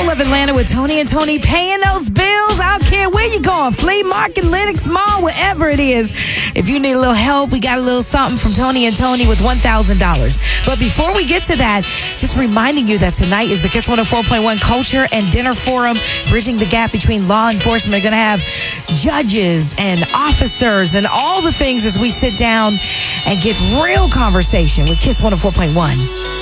of Atlanta with Tony and Tony paying those bills. I don't care where you're going, flea market, Lenox Mall, wherever it is. If you need a little help, we got a little something from Tony and Tony with $1,000. But before we get to that, just reminding you that tonight is the Kiss 104.1 Culture and Dinner Forum, bridging the gap between law enforcement. We're going to have judges and officers and all the things as we sit down and get real conversation with Kiss 104.1.